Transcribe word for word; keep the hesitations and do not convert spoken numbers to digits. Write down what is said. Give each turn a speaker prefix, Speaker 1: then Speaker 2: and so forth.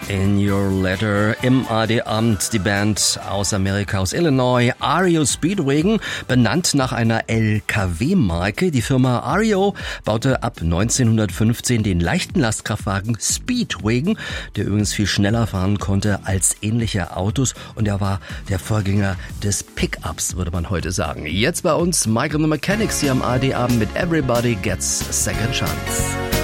Speaker 1: In Your Letter im A D-Abend, die Band aus Amerika, aus Illinois, R E O Speedwagon, benannt nach einer L K W-Marke. Die Firma R E O baute ab neunzehnhundertfünfzehn den leichten Lastkraftwagen Speedwagon, der übrigens viel schneller fahren konnte als ähnliche Autos, und er war der Vorgänger des Pickups, würde man heute sagen. Jetzt bei uns Mike and the Mechanics hier am A D-Abend mit Everybody Gets a Second Chance.